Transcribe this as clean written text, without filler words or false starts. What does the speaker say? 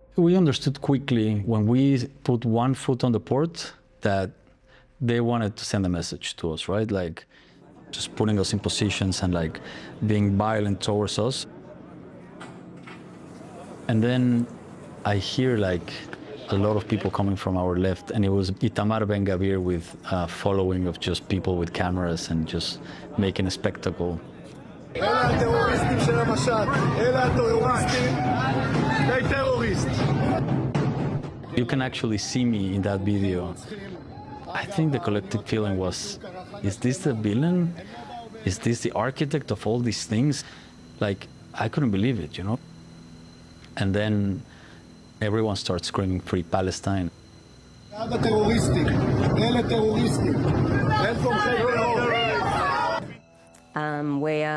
We understood quickly when we put one foot on the port that they wanted to send a message to us, right? Like just putting us in positions and like being violent towards us. And then I hear like a lot of people coming from our left, and it was Itamar Ben-Gvir with a following of just people with cameras and just making a spectacle. You can actually see me in that video. I think the collective feeling was, is this the villain? Is this the architect of all these things? Like, I couldn't believe it, you know? And then everyone starts screaming, "Free Palestine." Where